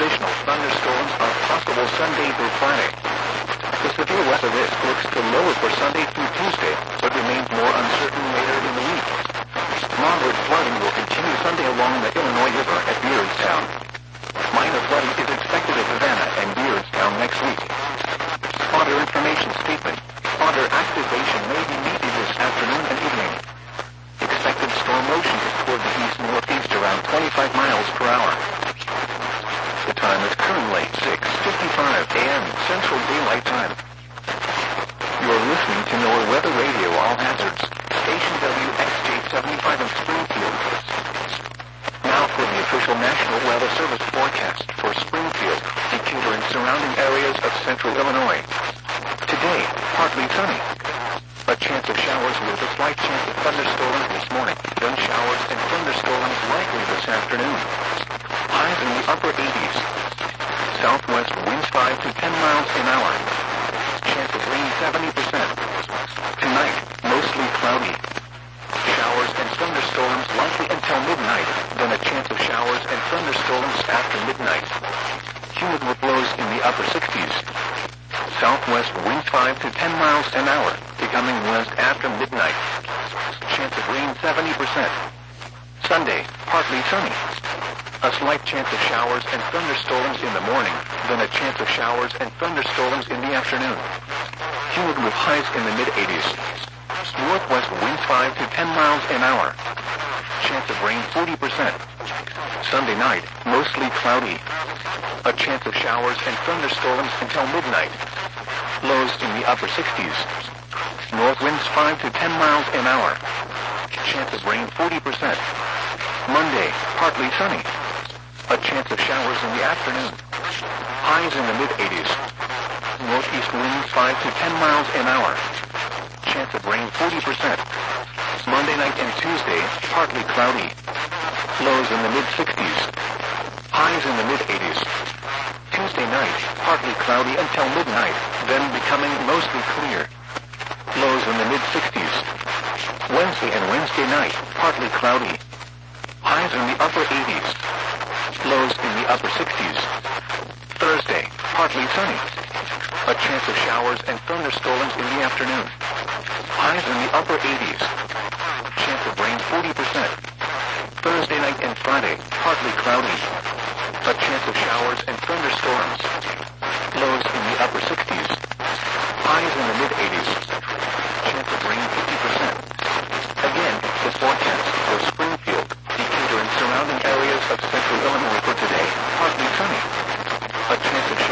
additional thunderstorms are possible Sunday through Friday. The severe weather risk looks to lower for Sunday through Tuesday, but remains more uncertain later in the week. Moderate flooding will continue Sunday along the Illinois River at Beardstown. Minor flooding is expected at Havana and Beardstown next week. Water information statement. Water activation may be needed this afternoon and evening. Expected storm motion is toward the east-northeast around 25 miles per hour. The time is currently 6:55 a.m. Central Daylight Time. You are listening to NOAA Weather Radio All Hazards, station WXJ75 in Springfield. Now for the official National Weather Service forecast for Springfield, Decatur, and surrounding areas of central Illinois. Today, partly sunny. A chance of showers with a slight chance of thunderstorms this morning, then showers and thunderstorms likely this afternoon. Highs in the upper 80s. Southwest winds 5 to 10 miles an hour. Chance of rain 70%. Tonight, mostly cloudy. Showers and thunderstorms likely until midnight, then a chance of showers and thunderstorms after midnight. Humid with lows in the upper 60s. Southwest winds 5 to 10 miles an hour, becoming west after midnight. Chance of rain 70%. Sunday, partly sunny. A slight chance of showers and thunderstorms in the morning, then a chance of showers and thunderstorms in the afternoon. Humid with highs in the mid-80s. Northwest winds 5 to 10 miles an hour. Chance of rain 40%. Sunday night, mostly cloudy. A chance of showers and thunderstorms until midnight. Lows in the upper 60s. North winds 5 to 10 miles an hour. Chance of rain 40%. Monday, partly sunny. A chance of showers in the afternoon. Highs in the mid-80s. Northeast winds 5 to 10 miles an hour. Chance of rain 40%. Monday night and Tuesday, partly cloudy. Lows in the mid-60s. Highs in the mid-80s. Tuesday night, partly cloudy until midnight, then becoming mostly clear. Lows in the mid-60s. Wednesday and Wednesday night, partly cloudy. Highs in the upper 80s. Lows in the upper 60s. Thursday, partly sunny. A chance of showers and thunderstorms in the afternoon. Highs in the upper 80s. Chance of rain 40%. Thursday night and Friday, partly cloudy. A chance of showers and thunderstorms. Lows in the upper 60s. Highs in the mid-80s. Chance of rain 50%. Again, the forecast for Springfield, Decatur, and surrounding areas of central Illinois for today, partly sunny. A chance of